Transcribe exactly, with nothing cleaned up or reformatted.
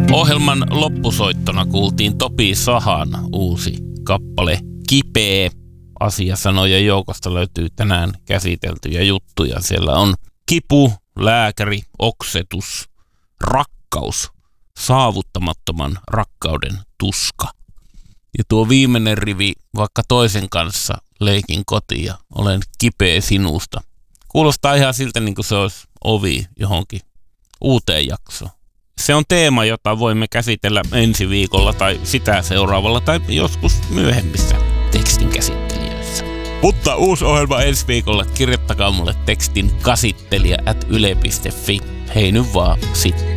Ohjelman loppusoittona kuultiin Topi Sahan uusi kappale Kipeä. Asiasanojen joukosta löytyy tänään käsiteltyjä juttuja. Siellä on kipu, lääkäri, oksetus, rakkaus, saavuttamattoman rakkauden tuska. Ja tuo viimeinen rivi, vaikka toisen kanssa leikin kotiin ja olen kipeä sinusta. Kuulostaa ihan siltä, niin kuin se olisi ovi johonkin uuteen jaksoon. Se on teema, jota voimme käsitellä ensi viikolla tai sitä seuraavalla tai joskus myöhemmissä tekstin käsittelijöissä. Mutta uusi ohjelma ensi viikolla. Kirjoittakaa mulle tekstin kasittelija at yle piste fi. Hei nyt vaan sitten.